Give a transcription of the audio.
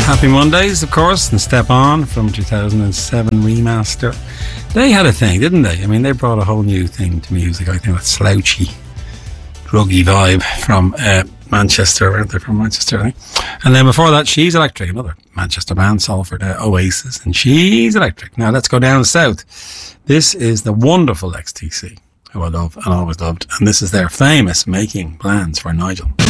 Happy Mondays, of course, and Step On from 2007 remaster. They had a thing, didn't they? I mean, they brought a whole new thing to music. I think that slouchy, druggy vibe from Manchester, aren't they? From Manchester, I think. And then before that, She's Electric, another Manchester band, Salford, Oasis, and She's Electric. Now let's go down south. This is the wonderful XTC, who I love and always loved, and this is their famous Making Plans for Nigel.